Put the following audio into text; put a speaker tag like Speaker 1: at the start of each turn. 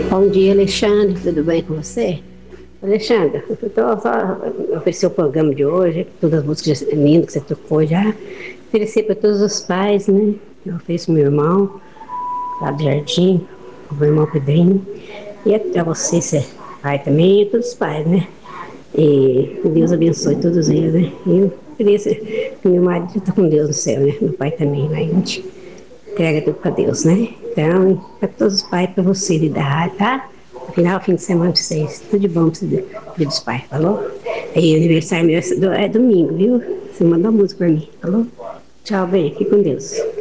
Speaker 1: Bom dia, Alexandre. Tudo bem com você? Alexandre, eu tô só oferecer o programa de hoje, todas as músicas lindas que você tocou já. Oferecer para todos os pais, né? Eu ofereço pro meu irmão, lá do Jardim, o meu irmão Pedrinho. E para você, ser pai também, e todos os pais, né? E que Deus abençoe todos eles, né? E eu queria que meu marido está com Deus no céu, né? Meu pai também, né? A gente entrega tudo para Deus, né? Então, para todos os pais, para você lidar, tá? Afinal, fim de semana para vocês. Tudo de bom para dia dos pais, falou? Aí, aniversário meu é domingo, viu? Você mandou música para mim, falou? Tchau, bem, fique com Deus.